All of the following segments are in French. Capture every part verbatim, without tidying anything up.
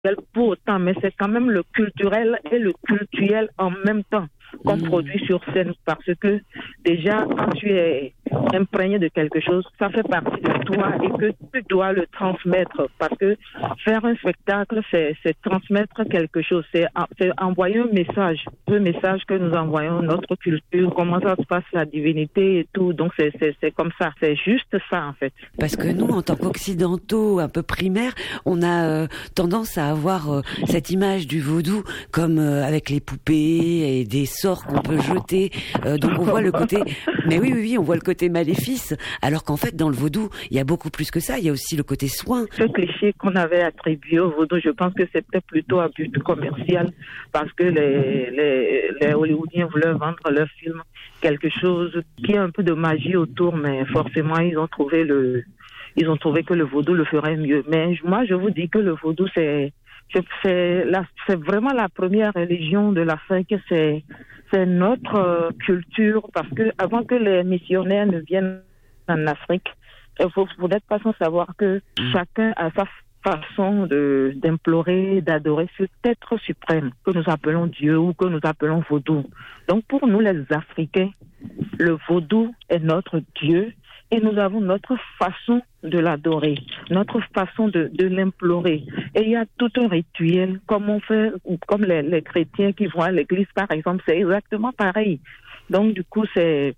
pour autant, mais c'est quand même le culturel et le cultuel en même temps qu'on mmh. produit sur scène, parce que déjà, quand tu es imprégné de quelque chose, ça fait partie de toi et que tu dois le transmettre, parce que faire un spectacle, c'est, c'est transmettre quelque chose, c'est, c'est envoyer un message, le message que nous envoyons, notre culture, comment ça se passe, la divinité et tout, donc c'est, c'est, c'est comme ça, c'est juste ça en fait. Parce que nous, en tant qu'occidentaux un peu primaires, on a euh, tendance à avoir euh, cette image du vaudou comme euh, avec les poupées et des sorts qu'on peut jeter, euh, donc on voit le côté, mais oui, oui, oui, on voit le côté maléfice, alors qu'en fait, dans le vaudou, il y a beaucoup plus que ça, il y a aussi le côté soin. Ce cliché qu'on avait attribué au vaudou, je pense que c'était plutôt à but commercial, parce que les, les, les Hollywoodiens voulaient vendre leur film quelque chose qui a un peu de magie autour, mais forcément, ils ont trouvé le, ils ont trouvé que le vaudou le ferait mieux. Mais moi, je vous dis que le vaudou, c'est, c'est, la, c'est vraiment la première religion de l'Afrique, c'est, c'est notre euh, culture, parce que avant que les missionnaires ne viennent en Afrique, il faut, vous n'êtes pas sans savoir que chacun a sa façon de, d'implorer, d'adorer cet être suprême que nous appelons Dieu ou que nous appelons vaudou. Donc pour nous les Africains, le vaudou est notre Dieu et nous avons notre façon de l'adorer, notre façon de, de l'implorer. Et il y a tout un rituel, comme on fait, comme les, les chrétiens qui vont à l'église par exemple, c'est exactement pareil. Donc du coup c'est,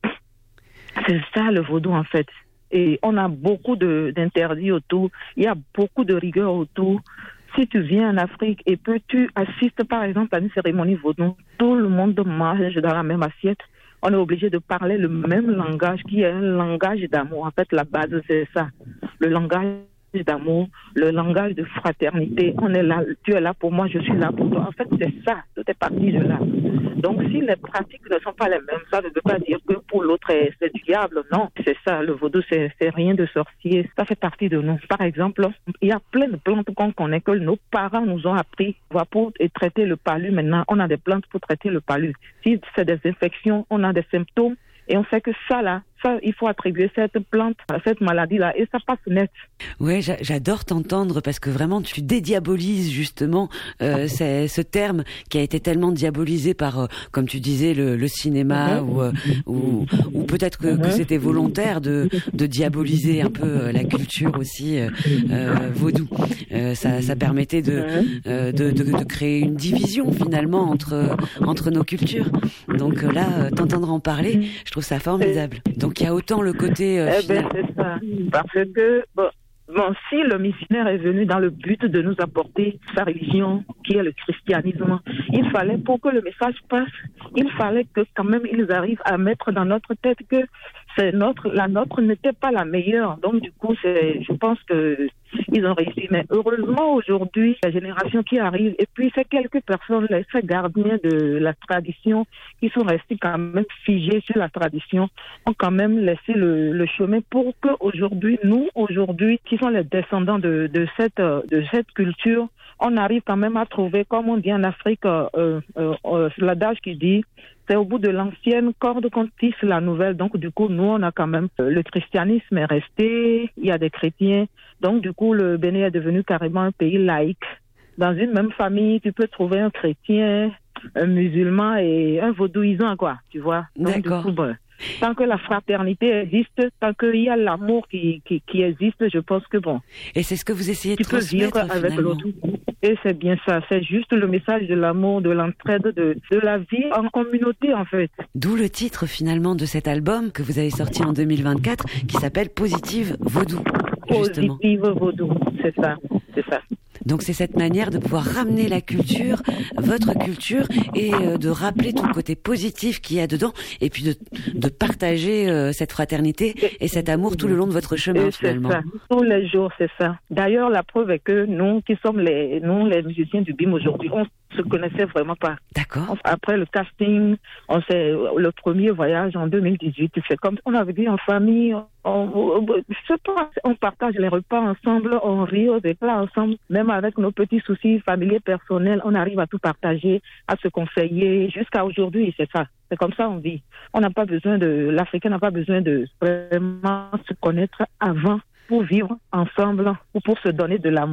c'est ça le vaudou en fait. Et on a beaucoup de, d'interdits autour, il y a beaucoup de rigueur autour. Si tu viens en Afrique et que tu assistes par exemple à une cérémonie vaudou, tout le monde mange dans la même assiette. On est obligé de parler le même langage qui est un langage d'amour. En fait, la base, c'est ça. Le langage d'amour, le langage de fraternité. On est là, tu es là pour moi, je suis là pour toi. En fait, c'est ça. Tout est parti de là. Donc, si les pratiques ne sont pas les mêmes, ça ne veut pas dire que pour l'autre, c'est du diable. Non, c'est ça. Le vaudou, c'est, c'est rien de sorcier. Ça fait partie de nous. Par exemple, il y a plein de plantes qu'on connaît que nos parents nous ont appris. Pour traiter le palu, maintenant, on a des plantes pour traiter le palu. Si c'est des infections, on a des symptômes. Et on sait que ça, là, ça, il faut attribuer cette plante à cette maladie-là. Et ça passe net. Ouais, j'a- j'adore t'entendre parce que vraiment, tu dédiabolises justement euh, c'est, ce terme qui a été tellement diabolisé par, euh, comme tu disais, le, le cinéma mm-hmm. ou, euh, ou, ou peut-être que, mm-hmm. que c'était volontaire de, de diaboliser un peu euh, la culture aussi euh, euh, vaudou. Euh, ça, ça permettait de, euh, de, de, de créer une division finalement entre, entre nos cultures. Donc euh, là, euh, t'entendre en parler, je trouve ça formidable. Donc il y a autant le côté euh, eh ben, c'est ça. Parce que bon, bon, si le missionnaire est venu dans le but de nous apporter sa religion, qui est le christianisme, il fallait, pour que le message passe, il fallait que quand même ils arrivent à mettre dans notre tête que c'est notre, la nôtre n'était pas la meilleure. Donc du coup, c'est, je pense que ils ont réussi. Mais heureusement aujourd'hui, la génération qui arrive, et puis ces quelques personnes, ces gardiens de la tradition, qui sont restés quand même figés sur la tradition, ont quand même laissé le, le chemin pour que aujourd'hui, nous aujourd'hui, qui sont les descendants de, de cette de cette culture, on arrive quand même à trouver, comme on dit en Afrique, euh, euh, euh, l'adage qui dit, c'est au bout de l'ancienne corde qu'on tisse la nouvelle. Donc, du coup, nous, on a quand même, euh, le christianisme est resté, il y a des chrétiens. Donc, du coup, le Bénin est devenu carrément un pays laïque. Dans une même famille, tu peux trouver un chrétien, un musulman et un vaudouisant, quoi, tu vois. Donc, d'accord. Du coup, bon, tant que la fraternité existe, tant qu'il y a l'amour qui, qui, qui existe, je pense que bon. Et c'est ce que vous essayez de tu peux transmettre vivre avec finalement. l'autre. Et c'est bien ça, c'est juste le message de l'amour, de l'entraide, de, de la vie en communauté en fait. D'où le titre finalement de cet album que vous avez sorti en deux mille vingt-quatre qui s'appelle Positive Vaudou. Justement. Positive Vaudou, c'est ça, c'est ça. Donc c'est cette manière de pouvoir ramener la culture, votre culture, et euh, de rappeler tout le côté positif qu'il y a dedans, et puis de, de partager euh, cette fraternité et cet amour tout le long de votre chemin et finalement. C'est ça. Tous les jours, c'est ça. D'ailleurs, la preuve est que nous, qui sommes les, nous, les musiciens du B I M aujourd'hui, on se connaissait vraiment pas. D'accord. Après le casting, on s'est, le premier voyage en deux mille dix-huit, c'est comme on avait dit en famille, on, on, je sais pas, on partage les repas ensemble, on rit aux éclats ensemble, même avec nos petits soucis familiers personnels, on arrive à tout partager, à se conseiller jusqu'à aujourd'hui, c'est ça. C'est comme ça on vit. On n'a pas besoin de, l'Africain n'a pas besoin de vraiment se connaître avant pour vivre ensemble ou pour se donner de l'amour.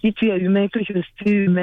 si tu es humain, que je suis humain.